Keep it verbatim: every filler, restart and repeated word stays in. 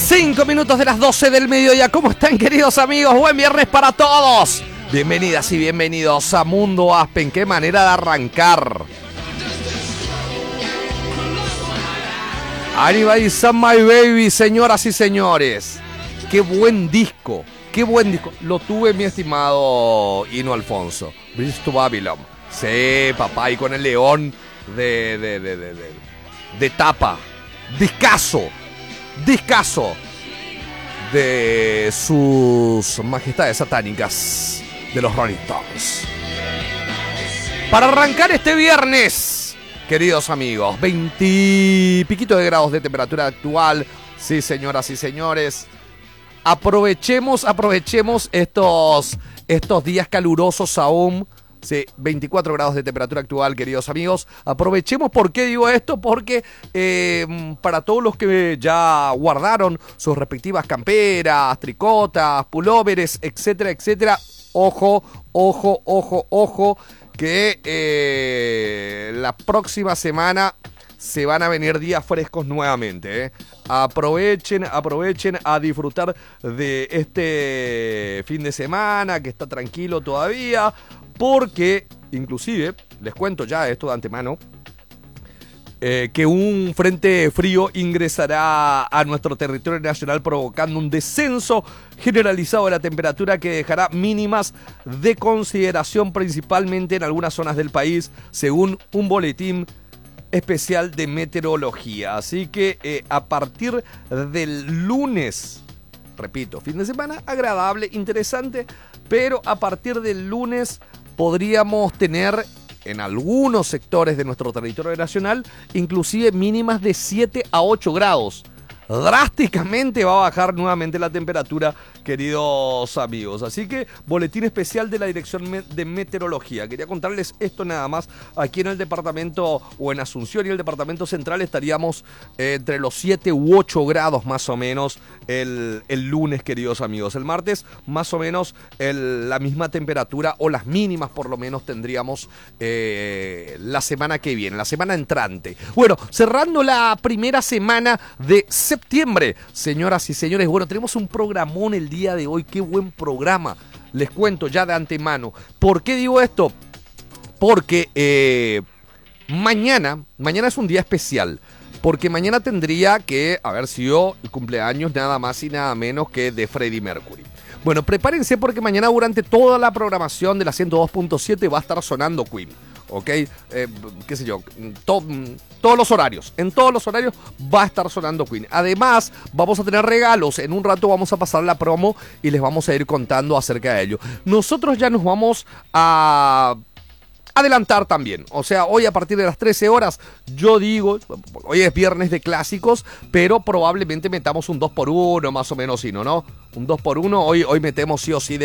Cinco minutos de las doce del mediodía. ¿Cómo están, queridos amigos? Buen viernes para todos. Bienvenidas y bienvenidos a Mundo Aspen. Qué manera de arrancar. Anybody's on My Baby, señoras y señores. Qué buen disco. Qué buen disco. Lo tuve, mi estimado Hino Alfonso. Bridge to Babylon. Sí, papá, y con el león de, de, de, de, de, de tapa. Discazo. Discazo de sus majestades satánicas de los Rolling Stones. Para arrancar este viernes, queridos amigos, veinte piquito de grados de temperatura actual. Sí, señoras y señores, aprovechemos, aprovechemos estos, estos días calurosos aún. Sí, veinticuatro grados de temperatura actual, queridos amigos. Aprovechemos. ¿Por qué digo esto? Porque eh, para todos los que ya guardaron sus respectivas camperas, tricotas, pulóveres, etcétera, etcétera, ojo, ojo, ojo, ojo, que eh, la próxima semana se van a venir días frescos nuevamente, ¿eh? Aprovechen, aprovechen a disfrutar de este fin de semana que está tranquilo todavía, porque inclusive, les cuento ya esto de antemano, eh, que un frente frío ingresará a nuestro territorio nacional provocando un descenso generalizado de la temperatura que dejará mínimas de consideración principalmente en algunas zonas del país, según un boletín especial de meteorología. Así que eh, a partir del lunes, repito, fin de semana agradable, interesante, pero a partir del lunes podríamos tener en algunos sectores de nuestro territorio nacional inclusive mínimas de siete a ocho grados. Drásticamente va a bajar nuevamente la temperatura, queridos amigos. Así que boletín especial de la Dirección de Meteorología. Quería contarles esto nada más. Aquí en el departamento, o en Asunción y el departamento central, estaríamos eh, entre los siete u ocho grados más o menos el, el lunes, queridos amigos. El martes, más o menos el, la misma temperatura, o las mínimas por lo menos tendríamos eh, la semana que viene, la semana entrante. Bueno, cerrando la primera semana de septiembre, señoras y señores. Bueno, tenemos un programón el día de hoy. Qué buen programa, les cuento ya de antemano. ¿Por qué digo esto? Porque eh, mañana, mañana es un día especial, porque mañana tendría que haber sido el cumpleaños nada más y nada menos que de Freddie Mercury. Bueno, prepárense porque mañana durante toda la programación de la ciento dos punto siete va a estar sonando Queen. ¿Ok? Eh, qué sé yo, to, todos los horarios, en todos los horarios va a estar sonando Queen. Además, vamos a tener regalos, en un rato vamos a pasar la promo y les vamos a ir contando acerca de ello. Nosotros ya nos vamos a adelantar también, o sea, hoy a partir de las trece horas, yo digo, hoy es viernes de clásicos, pero probablemente metamos un dos por uno, más o menos, ¿sí, no? ¿no? Un dos por uno, hoy, hoy metemos sí o sí de